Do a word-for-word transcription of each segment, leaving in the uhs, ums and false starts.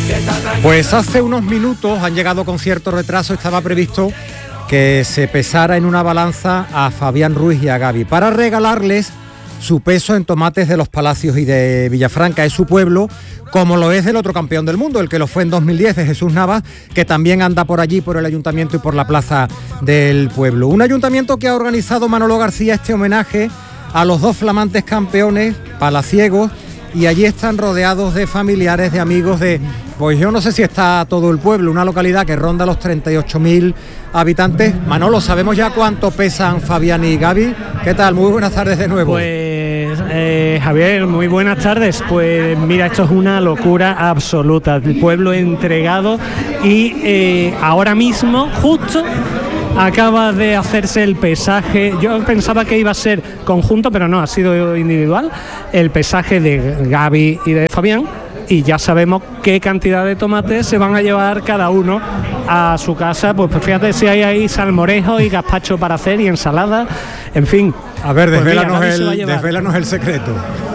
Pues hace unos minutos han llegado con cierto retraso, estaba previsto que se pesara en una balanza a Fabián Ruiz y a Gaby para regalarles su peso en tomates de Los Palacios y de Villafranca. Es su pueblo, como lo es del otro campeón del mundo, el que lo fue en dos mil diez, de Jesús Navas, que también anda por allí, por el ayuntamiento y por la plaza del pueblo. Un ayuntamiento que ha organizado Manolo García este homenaje a los dos flamantes campeones palaciegos, y allí están rodeados de familiares, de amigos, de... Pues yo no sé si está todo el pueblo, una localidad que ronda los treinta y ocho mil habitantes. Manolo, ¿sabemos ya cuánto pesan Fabián y Gaby? ¿Qué tal? Muy buenas tardes de nuevo. Pues eh, Javier, muy buenas tardes. Pues mira, esto es una locura absoluta. El pueblo entregado y eh, ahora mismo, justo... acaba de hacerse el pesaje. Yo pensaba que iba a ser conjunto, pero no, ha sido individual. El pesaje de Gaby y de Fabián, y ya sabemos qué cantidad de tomates se van a llevar cada uno a su casa. Pues, pues fíjate si hay ahí salmorejo y gazpacho para hacer y ensalada, en fin. A ver, desvélanos, pues el, desvélanos el secreto.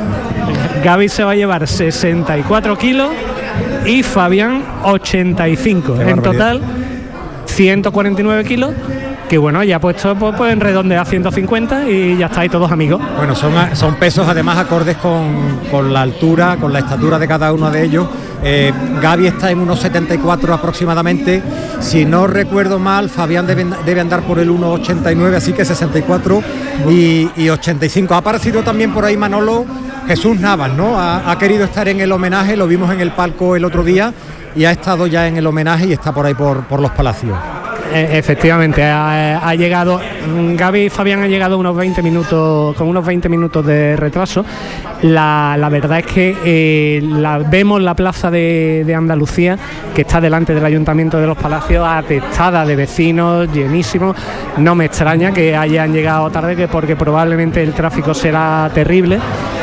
Gaby se va a llevar sesenta y cuatro kilos y Fabián ochenta y cinco. En total ciento cuarenta y nueve kilos, que bueno, ya puesto pues, pues en redondear ciento cincuenta y ya estáis todos amigos. Bueno, son, son pesos además acordes con, con la altura, con la estatura de cada uno de ellos. Eh, Gaby está en uno setenta y cuatro aproximadamente, si no recuerdo mal, Fabián debe, debe andar por el uno ochenta y nueve, así que sesenta y cuatro y, y ochenta y cinco. Ha aparecido también por ahí Manolo Jesús Navas, ¿no? Ha, ha querido estar en el homenaje, lo vimos en el palco el otro día, y ha estado ya en el homenaje y está por ahí por, por Los Palacios. Efectivamente, ha, ha llegado, Gaby y Fabián han llegado unos veinte minutos, con unos veinte minutos de retraso. La, la verdad es que eh, la, vemos la plaza de, de Andalucía, que está delante del Ayuntamiento de Los Palacios, atestada de vecinos, llenísimo. No me extraña que hayan llegado tarde, que porque probablemente el tráfico será terrible.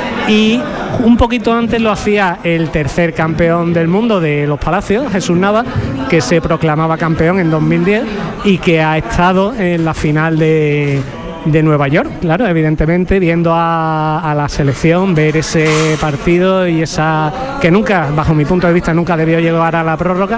Y un poquito antes lo hacía el tercer campeón del mundo de Los Palacios, Jesús Navas, que se proclamaba campeón en dos mil diez y que ha estado en la final de, de Nueva York, claro, evidentemente, viendo a, a la selección, ver ese partido y esa que nunca, bajo mi punto de vista, nunca debió llegar a la prórroga,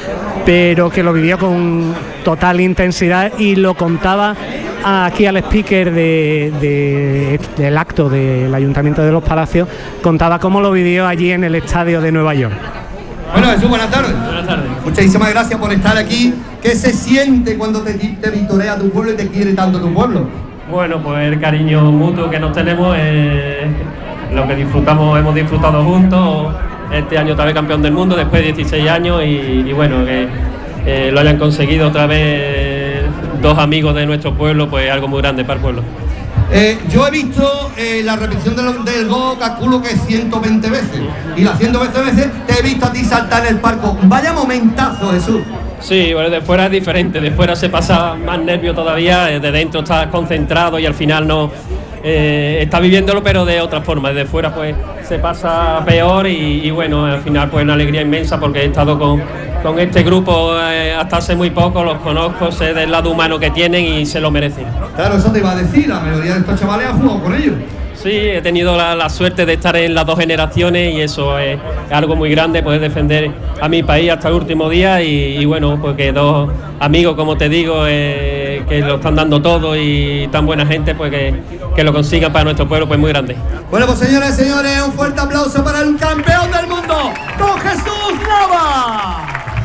pero que lo vivió con total intensidad y lo contaba aquí al speaker de, de, del acto del Ayuntamiento de Los Palacios, contaba cómo lo vivió allí en el estadio de Nueva York. Bueno, Jesús, buenas tardes. Buenas tardes. Muchísimas gracias por estar aquí. ¿Qué se siente cuando te, te victorea tu pueblo y te quiere tanto tu pueblo? Bueno, pues el cariño mutuo que nos tenemos, eh, lo que disfrutamos, hemos disfrutado juntos. Este año otra vez campeón del mundo, después de dieciséis años, y, y bueno, que eh, lo hayan conseguido otra vez dos amigos de nuestro pueblo, pues algo muy grande para el pueblo. Eh, yo he visto eh, la repetición del, del gol, calculo que ciento veinte veces, y las ciento veinte veces te he visto a ti saltar en el palco. Vaya momentazo, Jesús. Sí, bueno, de fuera es diferente, de fuera se pasa más nervio todavía, de dentro estás concentrado y al final no eh, estás viviéndolo, pero de otra forma. Desde fuera pues se pasa peor y, y bueno, al final pues una alegría inmensa porque he estado con, con este grupo eh, hasta hace muy poco, los conozco, sé del lado humano que tienen y se lo merecen. Claro, eso te iba a decir, la mayoría de estos chavales han jugado con ellos. Sí, he tenido la, la suerte de estar en las dos generaciones y eso es algo muy grande, poder defender a mi país hasta el último día y, y bueno, porque dos amigos, como te digo, eh, que lo están dando todo y tan buena gente, pues que, que lo consigan para nuestro pueblo, pues muy grande. Bueno, pues señores y señores, un fuerte aplauso para el campeón del mundo, don Jesús Navas.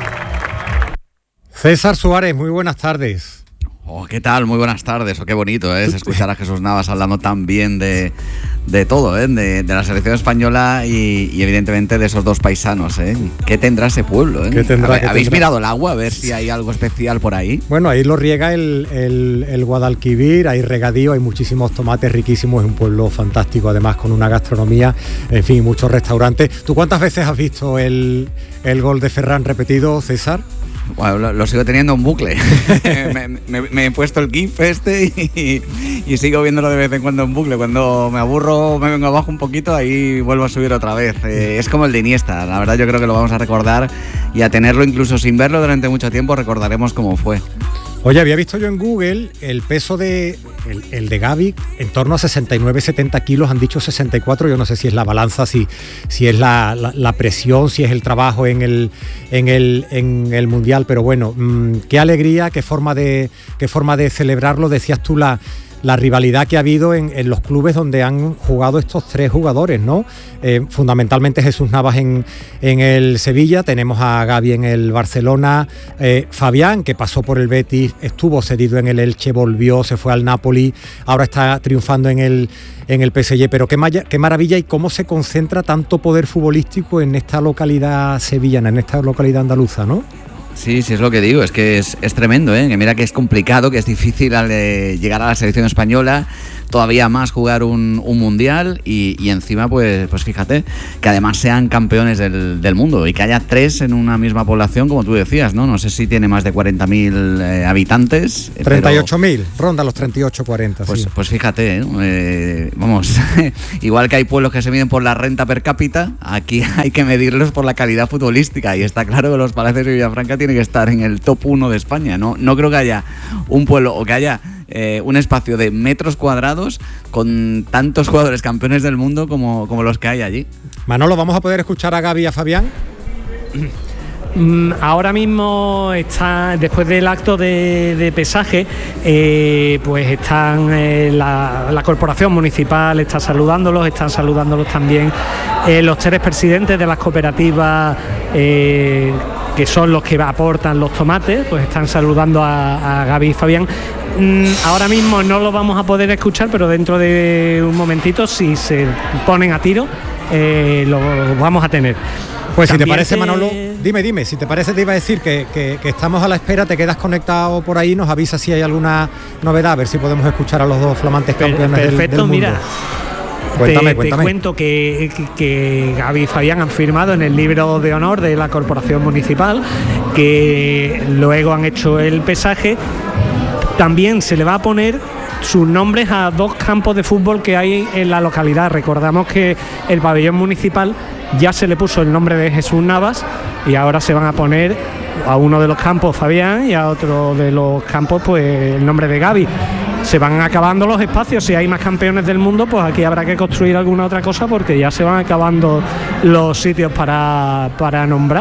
César Suárez, muy buenas tardes. Oh, ¿qué tal? Muy buenas tardes. Oh, qué bonito es escuchar a Jesús Navas hablando tan bien de, de todo, ¿eh? de, de la selección española y, y evidentemente de esos dos paisanos. ¿eh? ¿Qué tendrá ese pueblo? ¿eh? ¿Qué tendrá, ver, qué ¿Habéis tendrá? mirado el agua a ver si hay algo especial por ahí? Bueno, ahí lo riega el, el, el Guadalquivir, hay regadío, hay muchísimos tomates riquísimos, es un pueblo fantástico, además con una gastronomía, en fin, muchos restaurantes. ¿Tú cuántas veces has visto el, el gol de Ferran repetido, César? Bueno, lo, lo sigo teniendo en bucle. me, me, me he puesto el GIF este y, y sigo viéndolo de vez en cuando en bucle. Cuando me aburro, me vengo abajo un poquito, ahí vuelvo a subir otra vez. Eh, es como el de Iniesta, la verdad yo creo que lo vamos a recordar y a tenerlo incluso sin verlo durante mucho tiempo recordaremos cómo fue. Oye, había visto yo en Google el peso de el, el de Gavi en torno a sesenta y nueve, setenta kilos, han dicho sesenta y cuatro, yo no sé si es la balanza, si, si es la, la, la presión, si es el trabajo en el, en el, en el Mundial, pero bueno, mmm, qué alegría, qué forma de, qué forma de celebrarlo. Decías tú la... la rivalidad que ha habido en, en los clubes donde han jugado estos tres jugadores, ¿no? Eh, fundamentalmente Jesús Navas en, en el Sevilla, tenemos a Gavi en el Barcelona, eh, Fabián, que pasó por el Betis, estuvo cedido en el Elche, volvió, se fue al Napoli, ahora está triunfando en el, en el P S G, pero qué, maya, qué maravilla y cómo se concentra tanto poder futbolístico en esta localidad sevillana, en esta localidad andaluza, ¿no? Sí, sí, es lo que digo, es que es, es tremendo, ¿eh? Que mira que es complicado, que es difícil al, eh, llegar a la selección española, todavía más jugar un, un mundial y, y encima, pues, pues fíjate, que además sean campeones del, del mundo y que haya tres en una misma población, como tú decías, ¿no? No sé si tiene más de cuarenta mil eh, habitantes. treinta y ocho mil, ronda los treinta y ocho, cuarenta, pues, sí. Pues fíjate, ¿eh? Eh, vamos, igual que hay pueblos que se miden por la renta per cápita, aquí hay que medirlos por la calidad futbolística y está claro que los Palacios de Villafranca tienen que estar en el top uno de España, ¿no? No creo que haya un pueblo o que haya eh, un espacio de metros cuadrados con tantos jugadores campeones del mundo como, como los que hay allí. Manolo, ¿vamos a poder escuchar a Gavi y a Fabián? Ahora mismo está, después del acto de, de pesaje, eh, pues están eh, la, la corporación municipal está saludándolos, están saludándolos también eh, los tres presidentes de las cooperativas eh, que son los que aportan los tomates, pues están saludando a, a Gavi y Fabián. Mm, ahora mismo no lo vamos a poder escuchar, pero dentro de un momentito, si se ponen a tiro, eh, lo vamos a tener. Pues si te parece, Manolo, dime, dime, si te parece te iba a decir que, que, que estamos a la espera, te quedas conectado por ahí, nos avisa si hay alguna novedad, a ver si podemos escuchar a los dos flamantes campeones del, del mundo. Perfecto, mira. Cuéntame, te, cuéntame. te cuento que, que, que Gavi y Fabián han firmado en el libro de honor de la corporación municipal, que luego han hecho el pesaje. También se le va a poner sus nombres a dos campos de fútbol que hay en la localidad. Recordamos que el pabellón municipal ya se le puso el nombre de Jesús Navas y ahora se van a poner a uno de los campos Fabián y a otro de los campos pues el nombre de Gavi. Se van acabando los espacios, si hay más campeones del mundo pues aquí habrá que construir alguna otra cosa porque ya se van acabando los sitios para, para nombrar.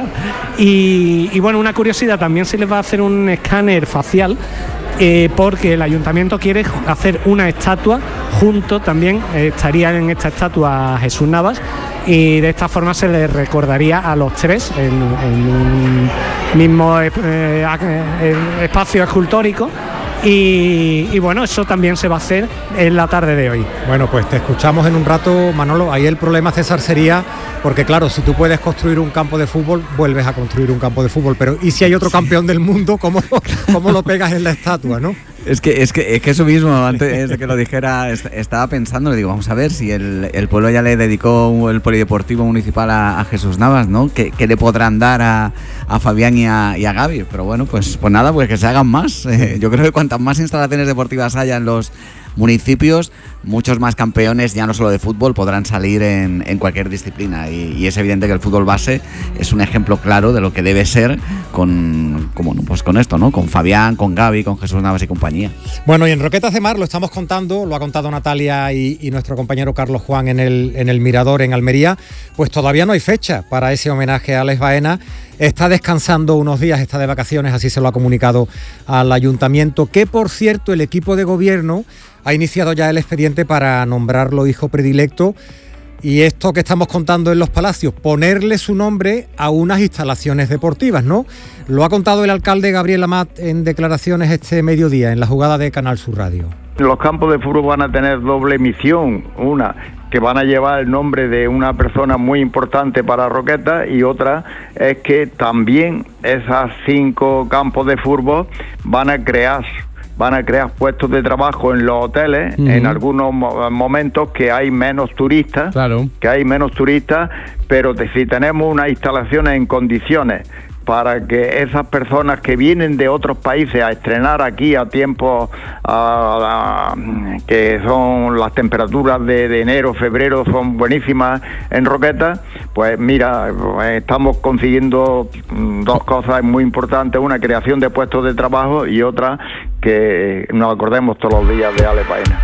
Y, y bueno, una curiosidad, también se les va a hacer un escáner facial Eh, porque el ayuntamiento quiere hacer una estatua junto, también eh, estaría en esta estatua Jesús Navas y de esta forma se les recordaría a los tres en, en un mismo eh, eh, espacio escultórico y, y bueno, eso también se va a hacer en la tarde de hoy. Bueno, pues te escuchamos en un rato, Manolo. Ahí el problema, César, sería porque claro, si tú puedes construir un campo de fútbol, vuelves a construir un campo de fútbol, pero ¿y si hay otro campeón del mundo? ¿Cómo, cómo lo pegas en la estatua, no? Es que, es que es que eso mismo, antes de que lo dijera, estaba pensando, le digo, vamos a ver si el, el pueblo ya le dedicó el polideportivo municipal a, a Jesús Navas, ¿no? ¿Qué, qué le podrán dar a, a Fabián y a, y a Gavi? Pero bueno, pues, pues nada, pues que se hagan más. Eh, yo creo que cuantas más instalaciones deportivas haya en los municipios, muchos más campeones, ya no solo de fútbol, podrán salir en, en cualquier disciplina y, y es evidente que el fútbol base es un ejemplo claro de lo que debe ser con, como, pues con esto, ¿no? Con Fabián, con Gavi, con Jesús Navas y compañía. Bueno, y en Roquetas de Mar lo estamos contando, lo ha contado Natalia y, y nuestro compañero Carlos Juan en el, en el Mirador en Almería, pues todavía no hay fecha para ese homenaje a Alex Baena. Está descansando unos días, está de vacaciones, así se lo ha comunicado al ayuntamiento, que por cierto el equipo de gobierno ha iniciado ya el expediente para nombrarlo hijo predilecto y esto que estamos contando en los Palacios, ponerle su nombre a unas instalaciones deportivas, ¿no? Lo ha contado el alcalde Gabriel Amat en declaraciones este mediodía en la jugada de Canal Sur Radio. Los campos de fútbol van a tener doble misión, una que van a llevar el nombre de una persona muy importante para Roquetas y otra es que también esos cinco campos de fútbol van a crear van a crear puestos de trabajo en los hoteles, uh-huh. en algunos mo- momentos que hay menos turistas, claro. que hay menos turistas, pero te, si tenemos unas instalaciones en condiciones para que esas personas que vienen de otros países a estrenar aquí a tiempos a, a, que son las temperaturas de, de enero, febrero son buenísimas en Roquetas, pues mira, estamos consiguiendo dos cosas muy importantes, una creación de puestos de trabajo y otra que nos acordemos todos los días de Alex Baena.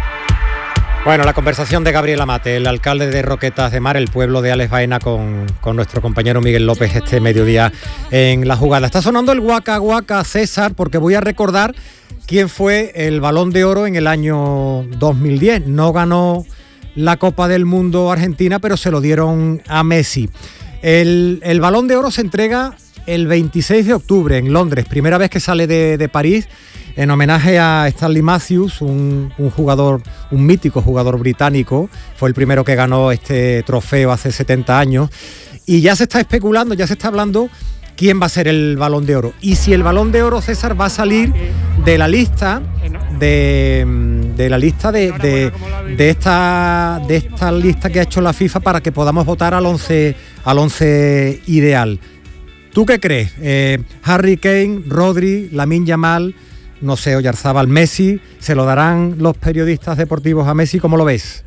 Bueno, la conversación de Gabriel Amate, el alcalde de Roquetas de Mar, el pueblo de Alex Baena, con, con nuestro compañero Miguel López este mediodía en La Jugada. Está sonando el Guaca Guaca, César, porque voy a recordar quién fue el Balón de Oro en el año dos mil diez. No ganó la Copa del Mundo Argentina, pero se lo dieron a Messi. El, el Balón de Oro se entrega el veintiséis de octubre en Londres, primera vez que sale de, de París, en homenaje a Stanley Matthews, un, un jugador, un mítico jugador británico. Fue el primero que ganó este trofeo hace setenta años. Y ya se está especulando, ya se está hablando quién va a ser el Balón de Oro. Y si el Balón de Oro, César, va a salir de la lista de, de la lista de, de, de esta de esta lista que ha hecho la FIFA para que podamos votar al once al once ideal. ¿Tú qué crees? Eh, Harry Kane, Rodri, Lamine Yamal, no sé, Oyarzábal, Messi, ¿se lo darán los periodistas deportivos a Messi? ¿Cómo lo ves?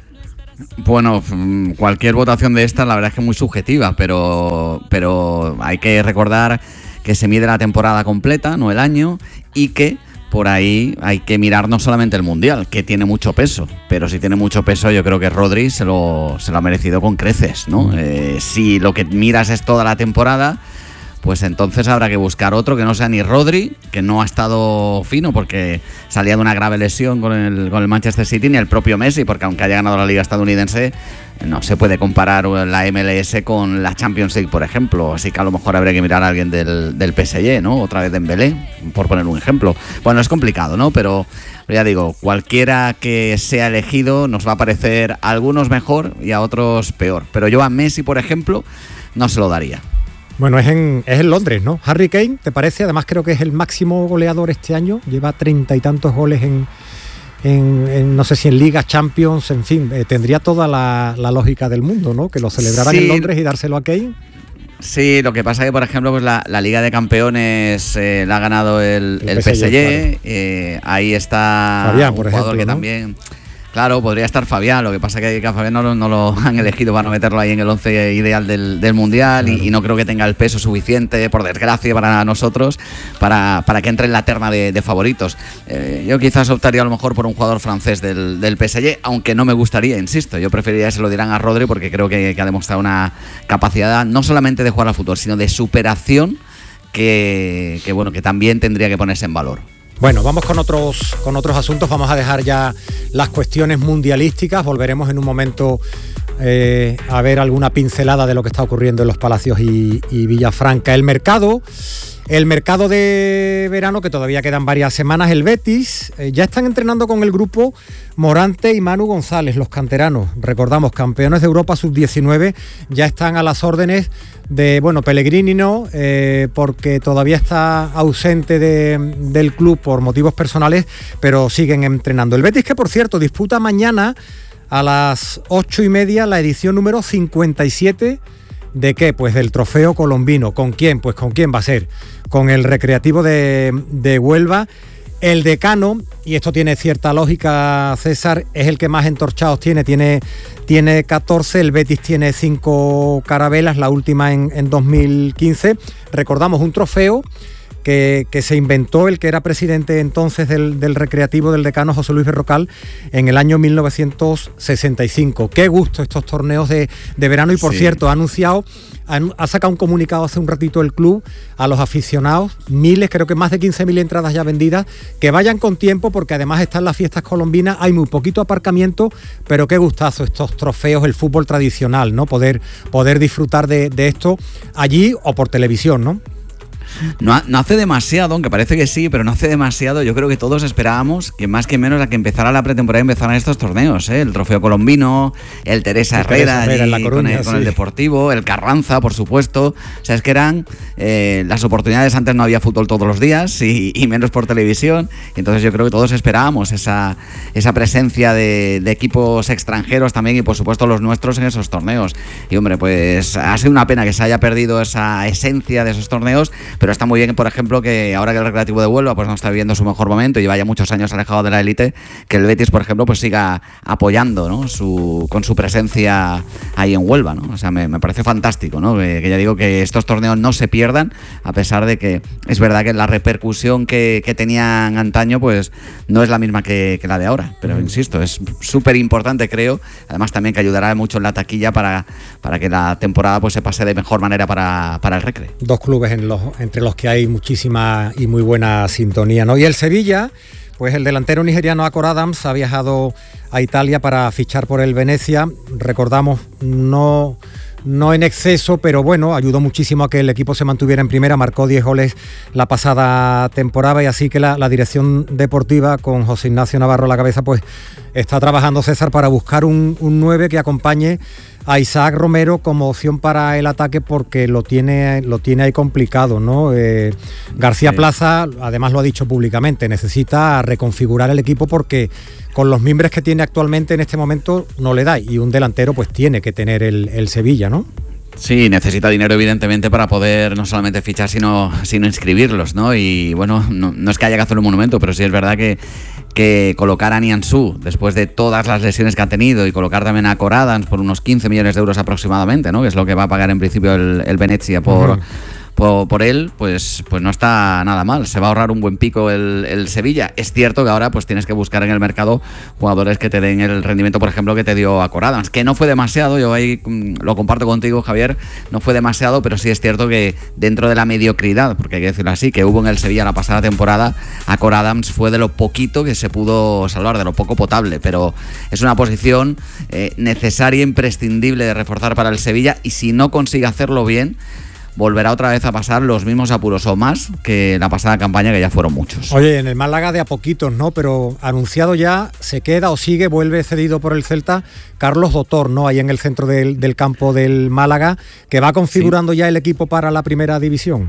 Bueno, cualquier votación de esta la verdad es que es muy subjetiva, pero, pero hay que recordar que se mide la temporada completa, no el año, y que por ahí hay que mirar no solamente el Mundial, que tiene mucho peso, pero si tiene mucho peso yo creo que Rodri se lo, se lo ha merecido con creces, ¿no? Eh, si lo que miras es toda la temporada, pues entonces habrá que buscar otro que no sea ni Rodri, que no ha estado fino porque salía de una grave lesión con el, con el Manchester City, ni el propio Messi, porque aunque haya ganado la Liga estadounidense, no se puede comparar la M L S con la Champions League, por ejemplo. Así que a lo mejor habría que mirar a alguien del, del P S G, ¿no? Otra vez Dembélé, por poner un ejemplo. Bueno, es complicado, ¿no? Pero ya digo, cualquiera que sea elegido nos va a parecer a algunos mejor y a otros peor. Pero yo a Messi, por ejemplo, no se lo daría. Bueno, es en, es en Londres, ¿no? Harry Kane, ¿te parece? Además creo que es el máximo goleador este año, lleva treinta y tantos goles en, en, en no sé si en Liga, Champions, en fin, eh, tendría toda la, la lógica del mundo, ¿no? Que lo celebraran sí en Londres y dárselo a Kane. Sí, lo que pasa es que, por ejemplo, pues la, la Liga de Campeones eh, la ha ganado el, el, el P S G, claro. eh, ahí está Fabián, un por jugador ejemplo, que ¿no? también... Claro, podría estar Fabián, lo que pasa es que a Fabián no lo, no lo han elegido para no meterlo ahí en el once ideal del, del Mundial, claro. y, y no creo que tenga el peso suficiente, por desgracia, para nosotros, para, para que entre en la terna de, de favoritos. Eh, yo quizás optaría a lo mejor por un jugador francés del, del P S G, aunque no me gustaría, insisto, yo preferiría que se lo dieran a Rodri porque creo que, que ha demostrado una capacidad no solamente de jugar al fútbol, sino de superación que, que, bueno, que también tendría que ponerse en valor. Bueno, vamos con otros, con otros asuntos, vamos a dejar ya las cuestiones mundialísticas, volveremos en un momento eh, a ver alguna pincelada de lo que está ocurriendo en los Palacios y, y Villafranca. El mercado, el mercado de verano, que todavía quedan varias semanas, el Betis, eh, ya están entrenando con el grupo Morante y Manu González, los canteranos, recordamos, campeones de Europa sub diecinueve, ya están a las órdenes de, bueno, Pellegrini no, eh, porque todavía está ausente de, del club por motivos personales, pero siguen entrenando. El Betis, que por cierto disputa mañana a las ocho y media la edición número cincuenta y siete ¿de qué? Pues del trofeo colombino. ¿Con quién? Pues con quién va a ser. Con el Recreativo de, de Huelva. El decano, y esto tiene cierta lógica, César, es el que más entorchados tiene, tiene, tiene catorce, el Betis tiene cinco carabelas, la última en, en dos mil quince. Recordamos un trofeo que, que se inventó el que era presidente entonces del, del Recreativo del decano, José Luis Berrocal, en el año mil novecientos sesenta y cinco. Qué gusto estos torneos de, de verano, y por sí. cierto, ha anunciado, ha, ha sacado un comunicado hace un ratito el club a los aficionados, miles, creo que más de quince mil entradas ya vendidas, que vayan con tiempo porque además están las fiestas colombinas, hay muy poquito aparcamiento, pero qué gustazo estos trofeos, el fútbol tradicional, ¿no? Poder, poder disfrutar de, de esto allí o por televisión, ¿no? No, no hace demasiado, aunque parece que sí, pero no hace demasiado. Yo creo que todos esperábamos que más que menos a que empezara la pretemporada empezaran estos torneos, ¿eh? El Trofeo Colombino, el Teresa el Herrera, Teresa Herrera en La Coruña, con, el, sí. con el Deportivo, el Carranza, por supuesto. O sea, es que eran eh, las oportunidades. Antes no había fútbol todos los días y, y menos por televisión. Entonces yo creo que todos esperábamos esa, esa presencia de, de equipos extranjeros también y por supuesto los nuestros en esos torneos. Y hombre, pues ha sido una pena que se haya perdido esa esencia de esos torneos, pero está muy bien, por ejemplo, que ahora que el Recreativo de Huelva pues no está viviendo su mejor momento y lleva ya muchos años alejado de la élite, que el Betis, por ejemplo, pues siga apoyando, ¿no? su, con su presencia ahí en Huelva, ¿no? O sea, me, me parece fantástico, ¿no? Que, que ya digo que estos torneos no se pierdan, a pesar de que es verdad que la repercusión que, que tenían antaño pues no es la misma que, que la de ahora, pero insisto, es súper importante, creo, además también que ayudará mucho en la taquilla para, para que la temporada pues se pase de mejor manera para, para el Recre. Dos clubes en los, entre los que hay muchísima y muy buena sintonía, ¿no? Y el Sevilla, pues el delantero nigeriano Akor Adams ha viajado a Italia para fichar por el Venecia. Recordamos, no, no en exceso, pero bueno, ayudó muchísimo a que el equipo se mantuviera en primera, marcó diez goles la pasada temporada y así que la, la dirección deportiva con José Ignacio Navarro a la cabeza pues está trabajando, César, para buscar un, un nueve que acompañe a Isaac Romero como opción para el ataque porque lo tiene, lo tiene ahí complicado, ¿no? Eh, García sí. Plaza, además lo ha dicho públicamente, necesita reconfigurar el equipo porque con los mimbres que tiene actualmente en este momento no le da y un delantero pues tiene que tener el, el Sevilla, ¿no? Sí, necesita dinero evidentemente para poder no solamente fichar sino, sino inscribirlos, ¿no? Y bueno, no, no es que haya que hacer un monumento, pero sí es verdad que, que colocar a Nianzú después de todas las lesiones que ha tenido y colocar también a Akor Adams por unos quince millones de euros aproximadamente, ¿no? Que es lo que va a pagar en principio el, el Venezia por... Uh-huh. Por, por él, pues, pues no está nada mal. Se va a ahorrar un buen pico el, el Sevilla. Es cierto que ahora pues tienes que buscar en el mercado jugadores que te den el rendimiento, por ejemplo, que te dio Akor Adams, que no fue demasiado, yo ahí lo comparto contigo, Javier, no fue demasiado, pero sí es cierto que dentro de la mediocridad, porque hay que decirlo así, que hubo en el Sevilla la pasada temporada, Akor Adams fue de lo poquito que se pudo salvar, de lo poco potable, pero es una posición eh, necesaria, imprescindible de reforzar para el Sevilla y si no consigue hacerlo bien, volverá otra vez a pasar los mismos apuros o más que la pasada campaña, que ya fueron muchos. Oye, en el Málaga de a poquitos, ¿no? Pero anunciado ya, se queda o sigue, vuelve cedido por el Celta, Carlos Dotor, ¿no? Ahí en el centro del, del campo del Málaga, que va configurando sí. ya el equipo para la primera división.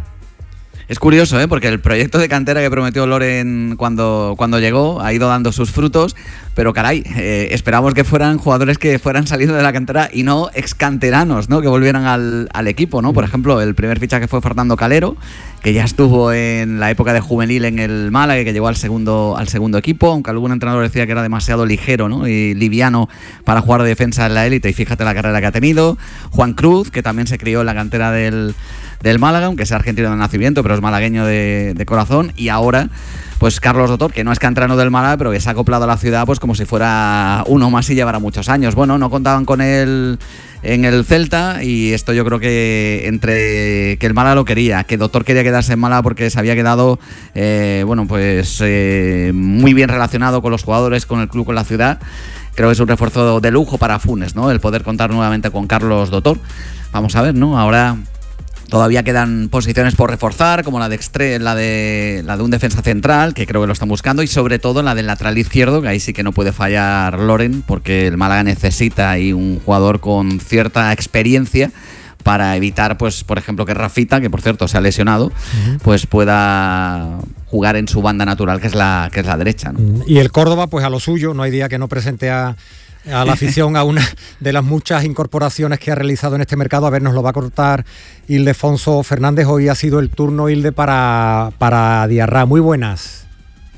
Es curioso, ¿eh? Porque el proyecto de cantera que prometió Loren cuando, cuando llegó ha ido dando sus frutos, pero caray, eh, esperamos que fueran jugadores que fueran saliendo de la cantera y no excanteranos, ¿no? Que volvieran al, al equipo, ¿no? Por ejemplo, el primer fichaje fue Fernando Calero, que ya estuvo en la época de juvenil en el Málaga, que llegó al segundo, al segundo equipo, aunque algún entrenador decía que era demasiado ligero, ¿no? Y liviano para jugar de defensa en la élite, y fíjate la carrera que ha tenido. Juan Cruz, que también se crió en la cantera del, del Málaga, aunque sea argentino de nacimiento, pero es malagueño de, de corazón, y ahora pues Carlos Dotor, que no es canterano del Málaga, pero que se ha acoplado a la ciudad pues como si fuera uno más y llevará muchos años. Bueno, no contaban con él en el Celta y esto yo creo que entre que el Málaga lo quería, que Dotor quería quedarse en Málaga porque se había quedado eh, bueno pues eh, muy bien relacionado con los jugadores, con el club, con la ciudad. Creo que es un refuerzo de lujo para Funes, ¿no? El poder contar nuevamente con Carlos Dotor. Vamos a ver, ¿no? Ahora todavía quedan posiciones por reforzar, como la de extre, la de la de un defensa central, que creo que lo están buscando, y sobre todo la del lateral izquierdo, que ahí sí que no puede fallar Loren, porque el Málaga necesita ahí un jugador con cierta experiencia para evitar, pues, por ejemplo, que Rafita, que por cierto se ha lesionado, uh-huh. pues pueda jugar en su banda natural, que es la que es la derecha, ¿no? Y el Córdoba, pues a lo suyo, no hay día que no presente a a la afición a una de las muchas incorporaciones que ha realizado en este mercado. A ver, nos lo va a cortar Ildefonso Fernández. Hoy ha sido el turno, Ilde, para, para Diarra. Muy buenas.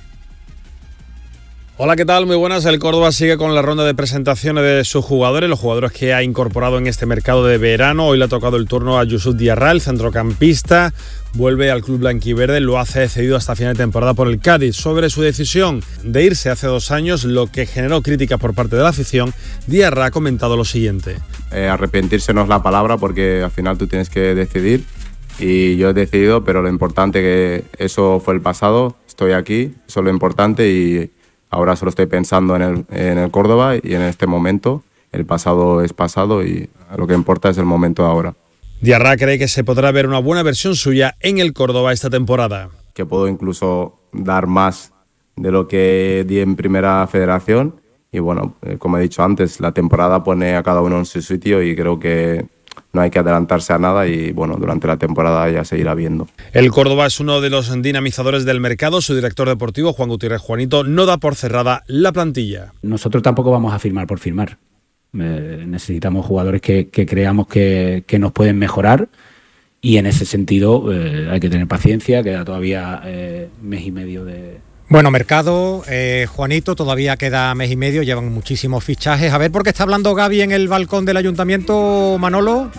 Hola, ¿qué tal? Muy buenas. El Córdoba sigue con la ronda de presentaciones de sus jugadores, los jugadores que ha incorporado en este mercado de verano. Hoy le ha tocado el turno a Yusuf Diarra, el centrocampista. Vuelve al club blanquiverde, lo hace cedido hasta final de temporada por el Cádiz. Sobre su decisión de irse hace dos años, lo que generó críticas por parte de la afición, Diarra ha comentado lo siguiente. Eh, arrepentirse no es la palabra, porque al final tú tienes que decidir, y yo he decidido, pero lo importante que eso fue el pasado, estoy aquí, eso es lo importante, y ahora solo estoy pensando en el, en el Córdoba y en este momento. El pasado es pasado y lo que importa es el momento de ahora. Diarra cree que se podrá ver una buena versión suya en el Córdoba esta temporada. Que puedo incluso dar más de lo que di en Primera Federación y bueno, eh, como he dicho antes, la temporada pone a cada uno en su sitio y creo que no hay que adelantarse a nada y bueno, durante la temporada ya se irá viendo. El Córdoba es uno de los dinamizadores del mercado. Su director deportivo, Juan Gutiérrez Juanito, no da por cerrada la plantilla. Nosotros tampoco vamos a firmar por firmar. Eh, necesitamos jugadores que, que creamos que, que nos pueden mejorar y en ese sentido eh, hay que tener paciencia, queda todavía eh, mes y medio de... Bueno, mercado, eh, Juanito, todavía queda mes y medio, llevan muchísimos fichajes. A ver, ¿por qué está hablando Gaby en el balcón del ayuntamiento, Manolo?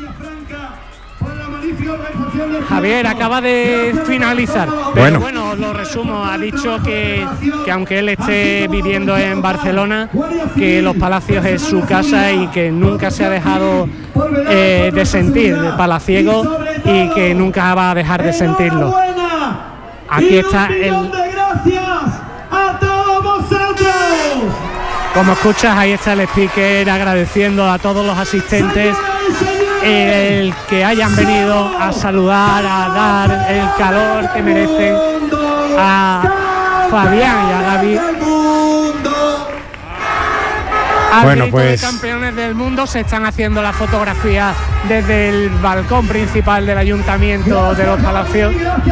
Javier acaba de finalizar, pero bueno, bueno lo resumo, ha dicho que, que aunque él esté viviendo en Barcelona, que Los Palacios es su casa y que nunca se ha dejado eh, de sentir de palaciego y que nunca va a dejar de sentirlo. Aquí está el... Como escuchas, ahí está el speaker agradeciendo a todos los asistentes el que hayan venido a saludar, a dar el calor que merecen a Fabián y a Gaby. Al bueno, grito pues... de campeones del mundo se están haciendo las fotografías desde el balcón principal del Ayuntamiento de Los Palacios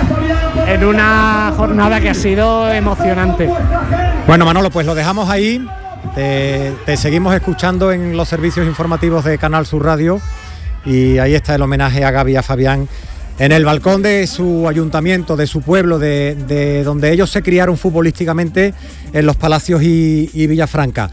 en una jornada que ha sido emocionante. Bueno, Manolo, pues lo dejamos ahí. Te, te seguimos escuchando en los servicios informativos de Canal Sur Radio y ahí está el homenaje a Gaby y a Fabián en el balcón de su ayuntamiento, de su pueblo, de, de donde ellos se criaron futbolísticamente, en Los Palacios y, y Villafranca.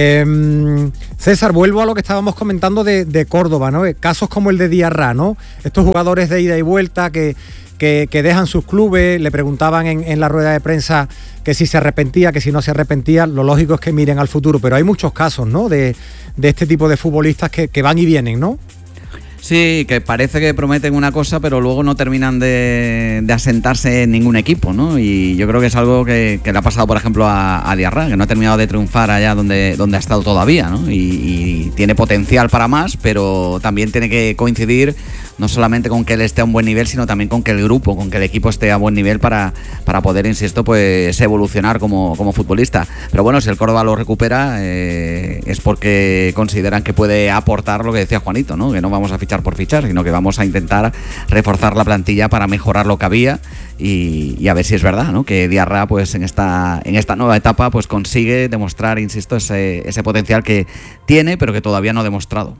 Eh, César, vuelvo a lo que estábamos comentando de, de Córdoba, ¿no? Casos como el de Diarra, ¿no? Estos jugadores de ida y vuelta que, que, que dejan sus clubes, le preguntaban en, en la rueda de prensa que si se arrepentía, que si no se arrepentía. Lo lógico es que miren al futuro, pero hay muchos casos, ¿no? De, de este tipo de futbolistas que, que van y vienen, ¿no? Sí, que parece que prometen una cosa, pero luego no terminan de, de asentarse en ningún equipo, ¿no? Y yo creo que es algo que, que le ha pasado, por ejemplo, a, a Diarra, que no ha terminado de triunfar allá donde, donde ha estado todavía, ¿no? Y, y tiene potencial para más, pero también tiene que coincidir no solamente con que él esté a un buen nivel, sino también con que el grupo, con que el equipo esté a buen nivel para, para poder, insisto, pues evolucionar como, como futbolista. Pero bueno, si el Córdoba lo recupera, eh, es porque consideran que puede aportar lo que decía Juanito, ¿no? Que no vamos a fichar por fichar, sino que vamos a intentar reforzar la plantilla para mejorar lo que había y, y a ver si es verdad, ¿no? Que Diarra, pues en esta, en esta nueva etapa, pues consigue demostrar, insisto, ese, ese potencial que tiene, pero que todavía no ha demostrado.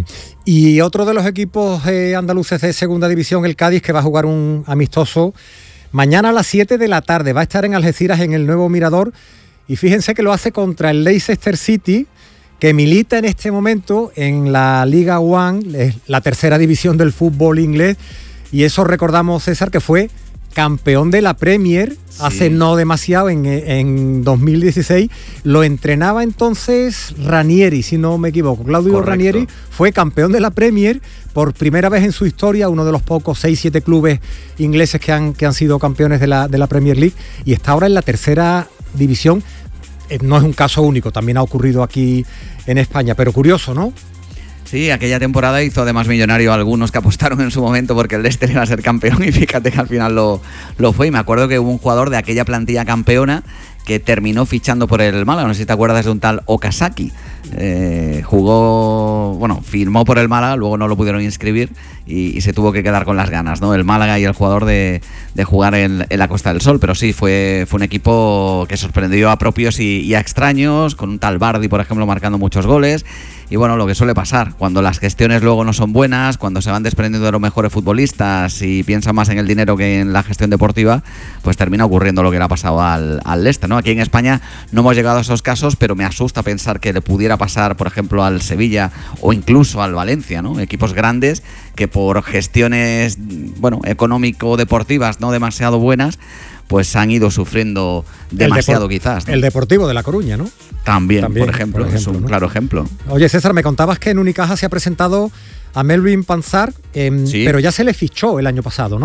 Y otro de los equipos eh, andaluces de segunda división, el Cádiz, que va a jugar un amistoso mañana a las siete de la tarde, va a estar en Algeciras, en el Nuevo Mirador, y fíjense que lo hace contra el Leicester City, que milita en este momento en la Liga One, la tercera división del fútbol inglés, y eso recordamos, César, que fue campeón de la Premier sí. hace no demasiado, en, en dos mil dieciséis. Lo entrenaba entonces Ranieri, si no me equivoco. Claudio Correcto. Ranieri fue campeón de la Premier por primera vez en su historia, uno de los pocos seis siete clubes ingleses que han, que han sido campeones de la, de la Premier League, y está ahora en la tercera división. No es un caso único, también ha ocurrido aquí en España, pero curioso, ¿no? Sí, aquella temporada hizo además millonario a algunos que apostaron en su momento porque el Leicester iba a ser campeón, y fíjate que al final lo, lo fue. Y me acuerdo que hubo un jugador de aquella plantilla campeona que terminó fichando por el Málaga, no sé si te acuerdas de un tal Okazaki. Eh, jugó, bueno, firmó por el Málaga, luego no lo pudieron inscribir y, y se tuvo que quedar con las ganas, ¿no? El Málaga y el jugador de, de jugar en, en la Costa del Sol, pero sí, fue, fue un equipo que sorprendió a propios y, y a extraños, con un tal Bardi, por ejemplo, marcando muchos goles. Y bueno, lo que suele pasar, cuando las gestiones luego no son buenas, cuando se van desprendiendo de los mejores futbolistas y piensan más en el dinero que en la gestión deportiva, pues termina ocurriendo lo que le ha pasado al, al Leicester, ¿no? Aquí en España no hemos llegado a esos casos, pero me asusta pensar que le pudiera pasar, por ejemplo, al Sevilla o incluso al Valencia, ¿no? Equipos grandes que por gestiones, bueno, económico-deportivas no demasiado buenas, pues han ido sufriendo demasiado, Depor- quizás, ¿no? El Deportivo de La Coruña, ¿no? También, También por, ejemplo, por ejemplo, es un ¿no? claro ejemplo. Oye, César, me contabas que en Unicaja se ha presentado a Melvin Panzar, eh, sí. pero ya se le fichó el año pasado, ¿no?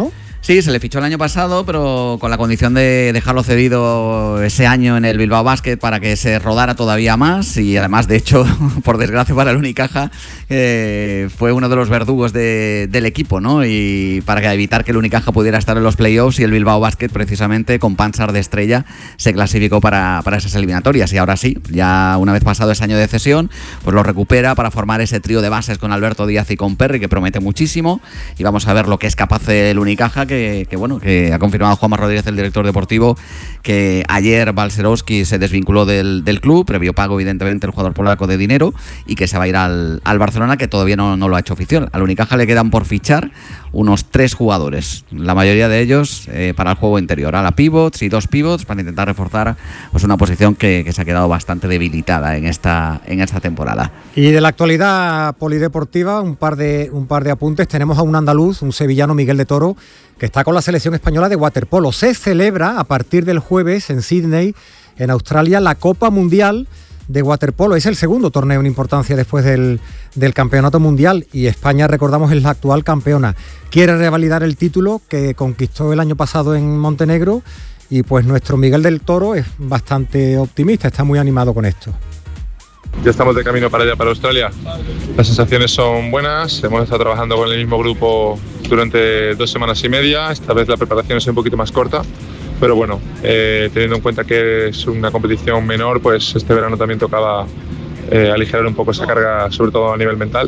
Sí, se le fichó el año pasado, pero con la condición de dejarlo cedido ese año en el Bilbao Basket para que se rodara todavía más, y además, de hecho, por desgracia para el Unicaja, eh, fue uno de los verdugos de, del equipo, ¿no? Y para evitar que el Unicaja pudiera estar en los playoffs, y el Bilbao Basket, precisamente, con Pansar de estrella, se clasificó para, para esas eliminatorias. Y ahora sí, ya una vez pasado ese año de cesión, pues lo recupera para formar ese trío de bases con Alberto Díaz y con Perry, que promete muchísimo, y vamos a ver lo que es capaz el Unicaja, que Que, que bueno, que ha confirmado Juanma Rodríguez, el director deportivo, que ayer Balcerowski se desvinculó del, del club, previo pago evidentemente el jugador polaco de dinero, y que se va a ir al, al Barcelona, que todavía no, no lo ha hecho oficial. Al Unicaja le quedan por fichar unos tres jugadores, la mayoría de ellos eh, para el juego interior, a la pivots y dos pivots, para intentar reforzar pues una posición que, que se ha quedado bastante debilitada en esta, en esta temporada. Y de la actualidad polideportiva, un par de, un par de apuntes. Tenemos a un andaluz, un sevillano, Miguel de Toro, que está con la selección española de waterpolo. Se celebra a partir del jueves en Sydney, en Australia, la Copa Mundial de Waterpolo. Es el segundo torneo en importancia después del, del Campeonato Mundial, y España, recordamos, es la actual campeona. Quiere revalidar el título que conquistó el año pasado en Montenegro, y pues nuestro Miguel del Toro es bastante optimista, está muy animado con esto. Ya estamos de camino para allá, para Australia. Las sensaciones son buenas, hemos estado trabajando con el mismo grupo durante dos semanas y media. Esta vez la preparación es un poquito más corta, pero bueno, eh, teniendo en cuenta que es una competición menor, pues este verano también tocaba eh, aligerar un poco esa carga, sobre todo a nivel mental.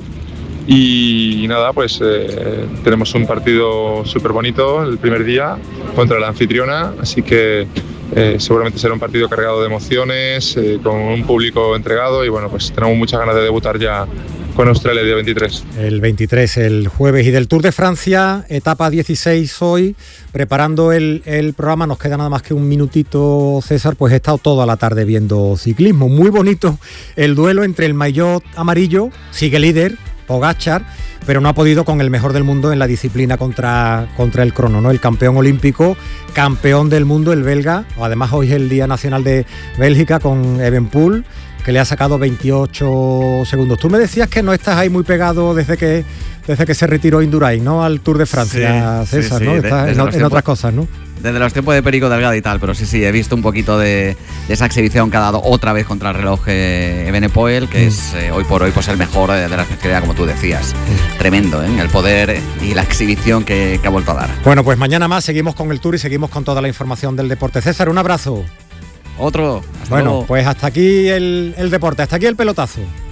Y, y nada, pues eh, tenemos un partido súper bonito el primer día contra la anfitriona, así que Eh, seguramente será un partido cargado de emociones, eh, con un público entregado, y bueno, pues tenemos muchas ganas de debutar ya con Australia el día veintitrés. El veintitrés, el jueves. Y del Tour de Francia, etapa dieciséis hoy, preparando el, el programa, nos queda nada más que un minutito, César, pues he estado toda la tarde viendo ciclismo. Muy bonito el duelo entre el maillot amarillo, sigue líder, Pogačar, pero no ha podido con el mejor del mundo en la disciplina contra, contra el crono, ¿no? El campeón olímpico, campeón del mundo, el belga. Además, hoy es el Día Nacional de Bélgica con Evenepoel, que le ha sacado veintiocho segundos. Tú me decías que no estás ahí muy pegado desde que desde que se retiró Indurain, ¿no? Al Tour de Francia, sí, César, sí, sí, ¿no? Estás de, en, en tiempos, otras cosas, ¿no? Desde los tiempos de Perico Delgado y tal, pero sí, sí, he visto un poquito de, de esa exhibición que ha dado otra vez contra el reloj eh, Evenepoel, que mm. es eh, hoy por hoy pues el mejor de, de la especialidad, como tú decías. Mm. Tremendo, ¿eh? El poder y la exhibición que, que ha vuelto a dar. Bueno, pues mañana más seguimos con el Tour y seguimos con toda la información del deporte. César, un abrazo. Otro. Hasta bueno, luego. Pues hasta aquí el, el deporte, hasta aquí el pelotazo.